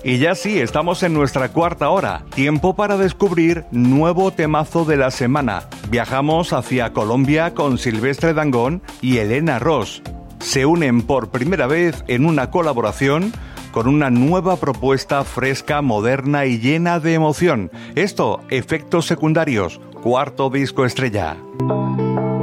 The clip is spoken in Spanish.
Y ya sí, estamos en nuestra cuarta hora. Tiempo para descubrir nuevo temazo de la semana. Viajamos hacia Colombia con Silvestre Dangond y Elena Ross. Se unen por primera vez en una colaboración con una nueva propuesta fresca, moderna y llena de emoción. Esto, Efectos Secundarios, cuarto disco estrella.